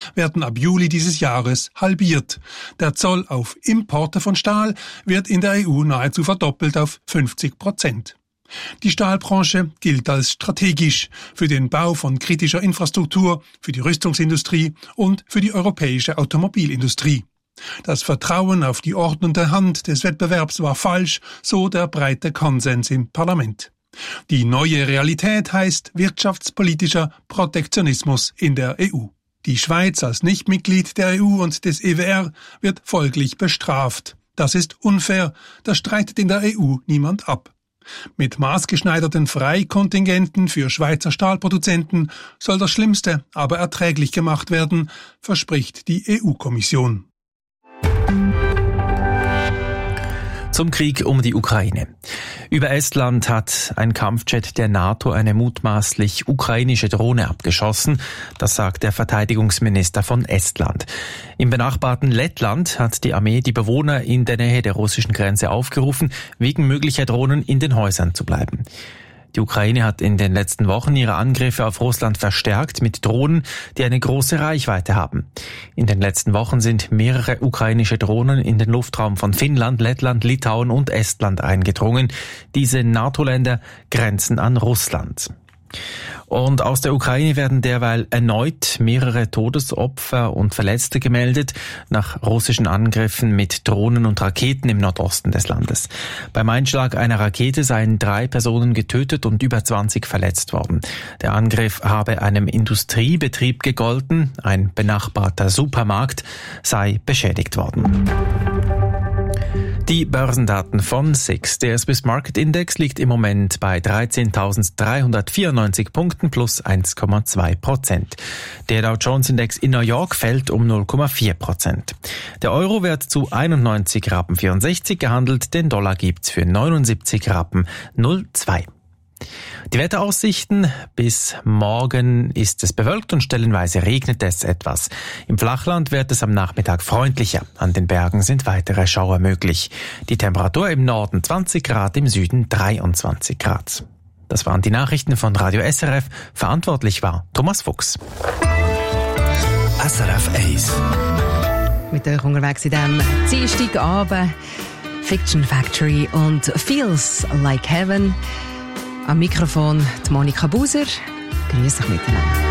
werden ab Juli dieses Jahres halbiert. Der Zoll auf Importe von Stahl wird in der EU nahezu verdoppelt auf 50%. Die Stahlbranche gilt als strategisch für den Bau von kritischer Infrastruktur, für die Rüstungsindustrie und für die europäische Automobilindustrie. Das Vertrauen auf die ordnende Hand des Wettbewerbs war falsch, so der breite Konsens im Parlament. Die neue Realität heißt wirtschaftspolitischer Protektionismus in der EU. Die Schweiz als Nichtmitglied der EU und des EWR wird folglich bestraft. Das ist unfair, das streitet in der EU niemand ab. Mit maßgeschneiderten Freikontingenten für Schweizer Stahlproduzenten soll das Schlimmste aber erträglich gemacht werden, verspricht die EU-Kommission. Zum Krieg um die Ukraine. Über Estland hat ein Kampfjet der NATO eine mutmaßlich ukrainische Drohne abgeschossen. Das sagt der Verteidigungsminister von Estland. Im benachbarten Lettland hat die Armee die Bewohner in der Nähe der russischen Grenze aufgerufen, wegen möglicher Drohnen in den Häusern zu bleiben. Die Ukraine hat in den letzten Wochen ihre Angriffe auf Russland verstärkt mit Drohnen, die eine große Reichweite haben. In den letzten Wochen sind mehrere ukrainische Drohnen in den Luftraum von Finnland, Lettland, Litauen und Estland eingedrungen. Diese NATO-Länder grenzen an Russland. Und aus der Ukraine werden derweil erneut mehrere Todesopfer und Verletzte gemeldet nach russischen Angriffen mit Drohnen und Raketen im Nordosten des Landes. Beim Einschlag einer Rakete seien 3 Personen getötet und über 20 verletzt worden. Der Angriff habe einem Industriebetrieb gegolten, ein benachbarter Supermarkt sei beschädigt worden. Die Börsendaten von SIX. Der Swiss Market Index liegt im Moment bei 13.394 Punkten plus 1,2%. Der Dow Jones Index in New York fällt um 0,4%. Der Euro wird zu 91,64 Rappen gehandelt, den Dollar gibt's für 79,02 Rappen. Die Wetteraussichten: bis morgen ist es bewölkt und stellenweise regnet es etwas. Im Flachland wird es am Nachmittag freundlicher. An den Bergen sind weitere Schauer möglich. Die Temperatur im Norden 20 Grad, im Süden 23 Grad. Das waren die Nachrichten von Radio SRF. Verantwortlich war Thomas Fuchs. SRF 1. Mit euch unterwegs in diesem Dienstagabend. Fiction Factory und Feels Like Heaven. Am Mikrofon die Monika Buser. Grüß euch miteinander.